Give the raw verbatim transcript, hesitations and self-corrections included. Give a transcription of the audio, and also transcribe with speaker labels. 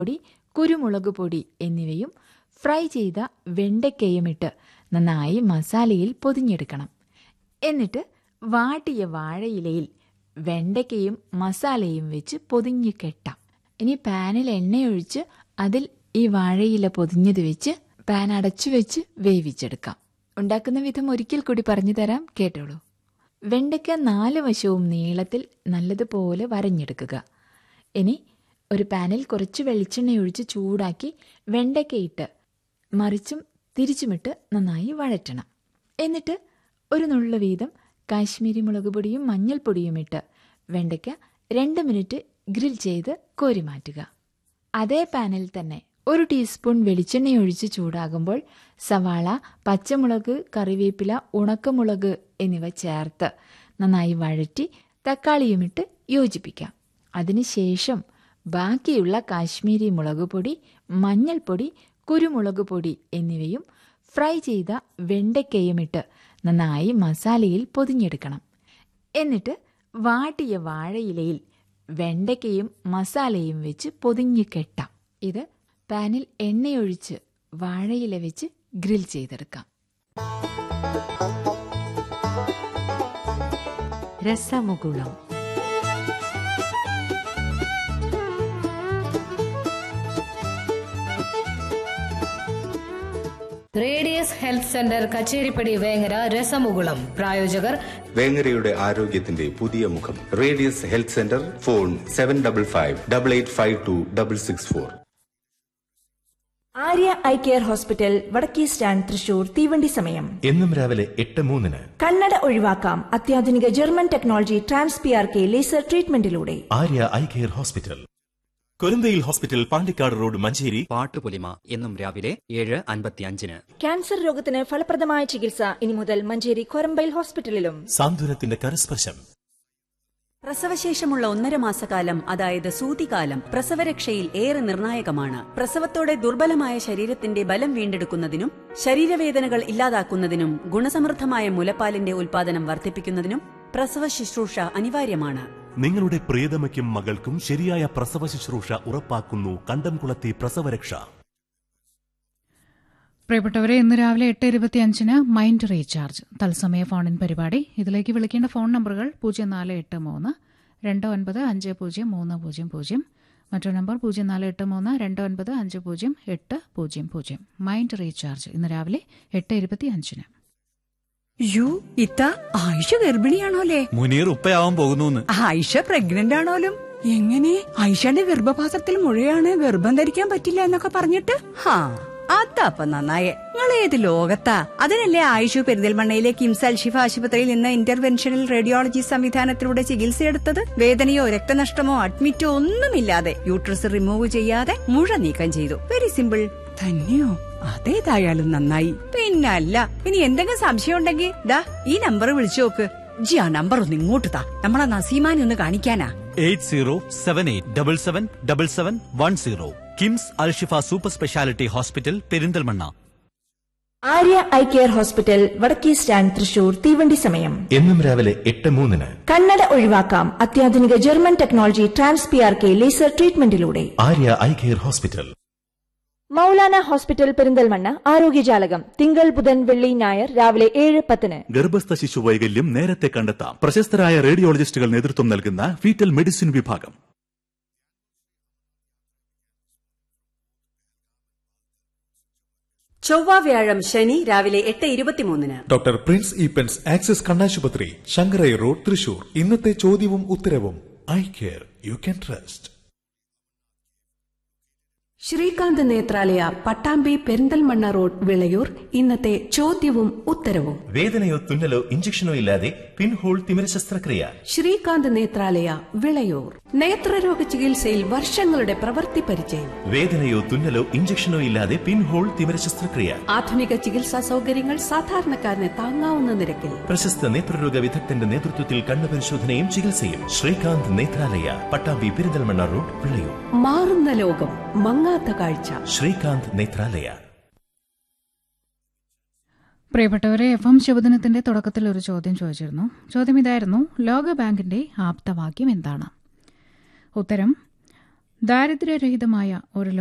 Speaker 1: പൊടി, കുരുമുളക് പൊടി എന്നിവയും ഫ്രൈ ചെയ്ത വെണ്ടയ്ക്കയും ഇട്ട് നന്നായി മസാലയിൽ പൊതിഞ്ഞെടുക്കണം. എന്നിട്ട് വാട്ടിയ വാഴയിലയിൽ വെണ്ടയ്ക്കയും മസാലയും വെച്ച് പൊതിഞ്ഞ് കെട്ടാം. ഇനി പാനിൽ എണ്ണയൊഴിച്ച് അതിൽ ഈ വാഴയില പൊതിഞ്ഞത് വെച്ച് പാൻ അടച്ചു വെച്ച് വേവിച്ചെടുക്കാം. ഉണ്ടാക്കുന്ന വിധം ഒരിക്കൽ കൂടി പറഞ്ഞു തരാം, കേട്ടോളൂ. വെണ്ടയ്ക്ക നാല് വശവും നീളത്തിൽ നല്ലതുപോലെ വരഞ്ഞെടുക്കുക. ഇനി ഒരു പാനിൽ കുറച്ച് വെളിച്ചെണ്ണയൊഴിച്ച് ചൂടാക്കി വെണ്ടയ്ക്കയിട്ട് മറിച്ചും തിരിച്ചുമിട്ട് നന്നായി വഴറ്റണം. എന്നിട്ട് ഒരു നുള്ളു വീതം കാശ്മീരി മുളക് പൊടിയും മഞ്ഞൾപ്പൊടിയും ഇട്ട് വെണ്ടയ്ക്ക രണ്ട് മിനിറ്റ് ഗ്രിൽ ചെയ്ത് കോരി മാറ്റുക. അതേ പാനിൽ തന്നെ ഒരു ടീസ്പൂൺ വെളിച്ചെണ്ണയൊഴിച്ച് ചൂടാകുമ്പോൾ സവാള, പച്ചമുളക്, കറിവേപ്പില, ഉണക്കമുളക് എന്നിവ ചേർത്ത് നന്നായി വഴറ്റി തക്കാളിയുമിട്ട് യോജിപ്പിക്കാം. അതിനുശേഷം ബാക്കിയുള്ള കാശ്മീരി മുളക് പൊടി, മഞ്ഞൾപ്പൊടി, കുരുമുളക് പൊടി എന്നിവയും ഫ്രൈ ചെയ്ത വെണ്ടയ്ക്കയുമിട്ട് നന്നായി മസാലയിൽ പൊതിഞ്ഞെടുക്കണം. എന്നിട്ട് വാട്ടിയ വാഴയിലയിൽ വെണ്ടയ്ക്കയും മസാലയും വെച്ച് പൊതിഞ്ഞ് കെട്ടാം. ഇത് പാനിൽ എണ്ണയൊഴിച്ച് വാഴയില വെച്ച് ഗ്രിൽ ചെയ്തെടുക്കാം.
Speaker 2: രസമുകുളം.
Speaker 3: Radius health centre Kacheripadi Vengara. രസമുകുളം പ്രായോജകർ
Speaker 4: വേങ്ങരയുടെ ആരോഗ്യത്തിന്റെ പുതിയ മുഖം radius health centre. Phone seven double five double eight five to double six four.
Speaker 5: Arya eye care hospital, വടക്കേ സ്റ്റാൻഡ്, തൃശൂർ. തീവണ്ടി സമയം
Speaker 6: എന്നും രാവിലെ എട്ട് മൂന്നിന്.
Speaker 5: കണ്ണട ഒഴിവാക്കാം അത്യാധുനിക German technology trans P R K laser ട്രീറ്റ്മെന്റിലൂടെ.
Speaker 6: Arya eye care hospital, കൊരന്തയിൽ hospital, Pandikkad road, Manjeri.
Speaker 7: Pattupolima എന്നും രാവിലെ ഏഴ് അൻപത്തി അഞ്ചിന്.
Speaker 5: ക്യാൻസർ രോഗത്തിന് ഫലപ്രദമായ ചികിത്സ ഇനി മുതൽ മഞ്ചേരി കൊരമ്പയിൽ ഹോസ്പിറ്റലിലും.
Speaker 6: സാന്ത്വനത്തിന്റെ കരസ്പർശം.
Speaker 8: പ്രസവശേഷമുള്ള ഒന്നര മാസക്കാലം, അതായത് സൂതികാലം, പ്രസവരക്ഷയിൽ ഏറെ നിർണായകമാണ്. പ്രസവത്തോടെ ദുർബലമായ ശരീരത്തിന്റെ ബലം വീണ്ടെടുക്കുന്നതിനും ശരീരവേദനകൾ ഇല്ലാതാക്കുന്നതിനും ഗുണസമൃദ്ധമായ മുലപ്പാലിന്റെ ഉൽപാദനം വർദ്ധിപ്പിക്കുന്നതിനും പ്രസവ ശുശ്രൂഷ അനിവാര്യമാണ്.
Speaker 6: നിങ്ങളുടെ പ്രിയതമയ്ക്കും മകൾക്കും ശരിയായ പ്രസവ ശുശ്രൂഷ ഉറപ്പാക്കുന്നു കണ്ടംകുളത്തെ പ്രസവരക്ഷ.
Speaker 9: പ്രിയപ്പെട്ടവരെ, ഇന്ന് രാവിലെ എട്ട് ഇരുപത്തി അഞ്ചിന് മൈൻഡ് റീചാർജ് തത്സമയ ഫോണിൻ പരിപാടി. ഇതിലേക്ക് വിളിക്കേണ്ട ഫോൺ നമ്പറുകൾ പൂജ്യം നാല് എട്ട് മൂന്ന് രണ്ട് ഒൻപത് അഞ്ച് പൂജ്യം മൂന്ന് പൂജ്യം പൂജ്യം, മറ്റൊരു നമ്പർ പൂജ്യം നാല് എട്ട് മൂന്ന് രണ്ട് ഒൻപത് അഞ്ച് പൂജ്യം എട്ട് പൂജ്യം പൂജ്യം. മൈൻഡ് റീചാർജ് ഇന്ന് രാവിലെ എട്ട് ഇരുപത്തി അഞ്ചിന്.
Speaker 10: യു ഇത്ത ആയിഷ ഗർഭിണിയാണോലേ?
Speaker 11: മുനീർ ഉപ്പയാവാൻ പോകുന്നു.
Speaker 10: ആയിഷ പ്രഗ്നന്റ് ആണോലും? എങ്ങനെ? ആയിഷയുടെ ഗർഭപാത്രത്തിൽ മുഴയാണ്, ഗർഭം ധരിക്കാൻ പറ്റില്ല എന്നൊക്കെ പറഞ്ഞിട്ട്. ഹാ, അതപ്പ നന്നായേ. നിങ്ങൾ ഏത് ലോകത്താ? അതിനല്ലേ ആയിഷു പെരിന്തൽമണ്ണയിലെ കിംസ് അൽഷിഫ ആശുപത്രിയിൽ നിന്ന് ഇന്റർവെൻഷണൽ റേഡിയോളജി സംവിധാനത്തിലൂടെ ചികിത്സയെടുത്തത്. വേദനയോ രക്തനഷ്ടമോ അഡ്മിറ്റോ ഒന്നുമില്ലാതെ യൂട്രസ് റിമൂവ് ചെയ്യാതെ മുഴ നീക്കം ചെയ്തു. Very simple. തന്നെയോ? അതേതായാലും നന്നായി. പിന്നല്ല, ഇനി എന്തെങ്കിലും സംശയം ഉണ്ടെങ്കിൽ ദാ ഈ നമ്പർ വിളിച്ചു നോക്ക്. ജി ആ നമ്പർ ഒന്ന് ഇങ്ങോട്ട് താ, നമ്മളെ നസീമാനെ ഒന്ന് കാണിക്കാനാ.
Speaker 11: Eight zero seven eight double seven double seven one zero. KIMS Alshifa super speciality hospital, Perinthalmanna.
Speaker 5: Arya eye care hospital, വടക്കേ സ്റ്റാൻഡ്, തൃശൂർ. തീവണ്ടി സമയം
Speaker 6: എന്നും രാവിലെ എട്ട് മൂന്നിന്.
Speaker 5: കണ്ണട ഒഴിവാക്കാം അത്യാധുനിക German technology trans P R K laser ട്രീറ്റ്മെന്റിലൂടെ.
Speaker 6: Arya eye care hospital.
Speaker 5: Maulana hospital, Perinthalmanna. ആരോഗ്യജാലകം തിങ്കൾ, ബുധൻ, വെള്ളി, ഞായർ രാവിലെ ഏഴ് പത്തിന്.
Speaker 6: ഗർഭസ്ഥ ശിശു വൈകല്യം നേരത്തെ കണ്ടെത്താം. പ്രശസ്തരായ റേഡിയോളജിസ്റ്റുകൾ നേതൃത്വം നൽകുന്ന ഫീറ്റൽ മെഡിസിൻ വിഭാഗം.
Speaker 8: ചൊവ്വ, വ്യാഴം, ശനി രാവിലെ എട്ട് ഇരുപത്തിമൂന്നിന്.
Speaker 12: ഡോക്ടർ പ്രിൻസ് ഈപ്പൻസ് ആക്സിസ് കണ്ണാശുപത്രി, ശങ്കരൈ റോഡ്, തൃശൂർ. ഇന്നത്തെ ചോദ്യവും ഉത്തരവും. Eye care you can trust.
Speaker 13: Srikanth Nethralaya, Pattambi, Perinthalmanna road, Vilayur. ഇന്നത്തെ ചോദ്യവും ഉത്തരവും.
Speaker 6: വേദനയോ തുന്നലോ ഇഞ്ചക്ഷനോ ഇല്ലാതെ പിൻഹോൾ തിമിര ശസ്ത്രക്രിയ.
Speaker 13: ശ്രീകാന്ത് നേത്രാലയ, വിളയൂർ. നേത്രരോഗ ചികിത്സയിൽ വർഷങ്ങളുടെ പ്രവൃത്തി പരിചയം.
Speaker 6: വേദനയോ തുന്നലോ ഇഞ്ചക്ഷനോ ഇല്ലാതെ പിൻഹോൾ തിമിര ശസ്ത്രക്രിയ.
Speaker 13: ആധുനിക ചികിത്സാ സൗകര്യങ്ങൾ സാധാരണക്കാരന് താങ്ങാവുന്ന നിരക്കിൽ.
Speaker 6: പ്രശസ്ത നേത്രരോഗ വിദഗ്ധന്റെ നേതൃത്വത്തിൽ കണ്ണുപരിശോധനയും ചികിത്സയും. ശ്രീകാന്ത് നേത്രാലയ, പട്ടാമ്പി, പെരിന്തൽമണ്ണ റോഡ്, വിളയൂർ.
Speaker 13: മാറുന്ന ലോകം, മങ്ങാത്ത കാഴ്ച.
Speaker 6: ശ്രീകാന്ത് നേത്രാലയ.
Speaker 9: പ്രിയപ്പെട്ടവരെ, എഫ് എം ശുഭദിനത്തിന്റെ തുടക്കത്തിൽ ഒരു ചോദ്യം ചോദിച്ചിരുന്നു. ചോദ്യം ഇതായിരുന്നു: ലോകബാങ്കിന്റെ ആപ്തവാക്യം എന്താണ്? ഉത്തരം: ദാരിദ്ര്യരഹിതമായ ഒരു